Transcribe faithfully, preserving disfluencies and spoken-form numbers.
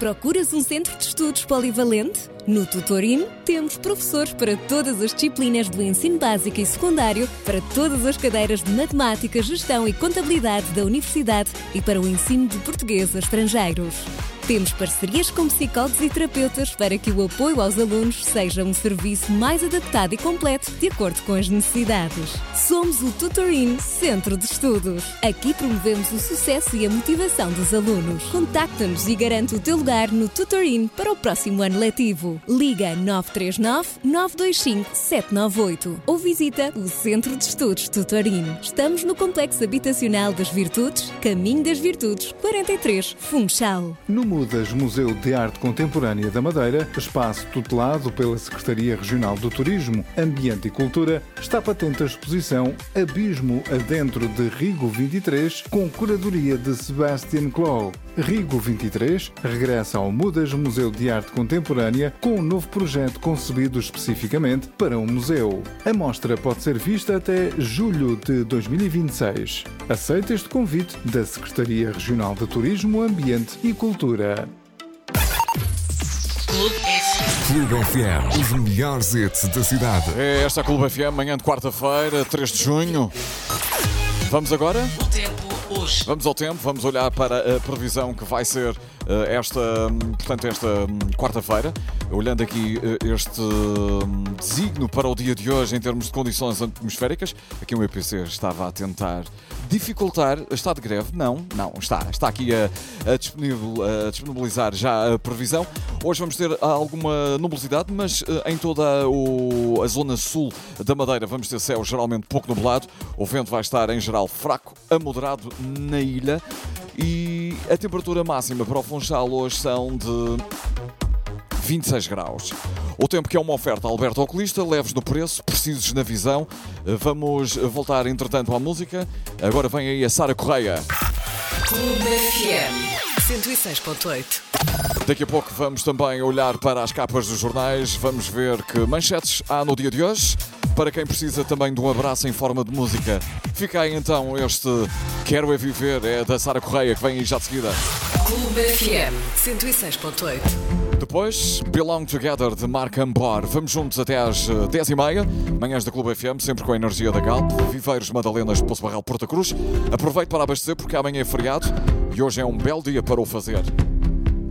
Procuras um centro de estudos polivalente? No Tutorin temos professores para todas as disciplinas do ensino básico e secundário, para todas as cadeiras de matemática, gestão e contabilidade da universidade e para o ensino de português a estrangeiros. Temos parcerias com psicólogos e terapeutas para que o apoio aos alunos seja um serviço mais adaptado e completo de acordo com as necessidades. Somos o Tutorin Centro de Estudos. Aqui promovemos o sucesso e a motivação dos alunos. Contacta-nos e garante o teu lugar no Tutorin para o próximo ano letivo. Liga nove três nove, nove dois cinco, sete nove oito ou visita o Centro de Estudos Tutorin. Estamos no Complexo Habitacional das Virtudes, Caminho das Virtudes, quarenta e três, Funchal. No Mudas Museu de Arte Contemporânea da Madeira, espaço tutelado pela Secretaria Regional do Turismo, Ambiente e Cultura, está patente a exposição Abismo Adentro de Rigo vinte e três, com curadoria de Sebastian Clow. Rigo vinte e três regressa ao Mudas Museu de Arte Contemporânea com um novo projeto concebido especificamente para um museu. A mostra pode ser vista até julho de dois mil e vinte e seis. Aceita este convite da Secretaria Regional de Turismo, Ambiente e Cultura. Clube F M, os melhores hits da cidade. É esta a Clube F M, manhã de quarta-feira, três de junho. Vamos agora? O tempo hoje. Vamos ao tempo, vamos olhar para a previsão que vai ser uh, esta, um, portanto, esta um, quarta-feira. Olhando aqui uh, este um, designo para o dia de hoje em termos de condições atmosféricas. Aqui o E P C estava a tentar dificultar. Está de greve? Não, não, está. Está aqui a, a, disponível, a disponibilizar já a previsão. Hoje vamos ter alguma nubosidade, mas uh, em toda o, a zona sul da Madeira vamos ter céu geralmente pouco nublado. O vento vai estar em geral fraco a moderado na ilha. E a temperatura máxima para o Funchal hoje são de vinte e seis graus. O tempo que é uma oferta a Alberto Oculista, leves no preço, precisos na visão. Vamos voltar, entretanto, à música. Agora vem aí a Sara Correia. Clube F M cento e seis ponto oito. Daqui a pouco vamos também olhar para as capas dos jornais. Vamos ver que manchetes há no dia de hoje. Para quem precisa também de um abraço em forma de música, fica aí então este Quero é Viver, é da Sara Correia, que vem aí já de seguida. Clube F M cento e seis ponto oito. Depois, Belong Together, de Marc Ambor. Vamos juntos até às dez e meia, manhãs da Clube F M, sempre com a energia da Galp. Viveiros Madalenas, Poço Barral, Porta Cruz. Aproveite para abastecer porque amanhã é feriado e hoje é um belo dia para o fazer.